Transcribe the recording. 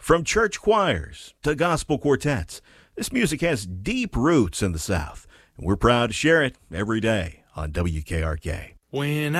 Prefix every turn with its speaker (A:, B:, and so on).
A: From church choirs to gospel quartets, this music has deep roots in the South, and we're proud to share it every day on WKRK.
B: When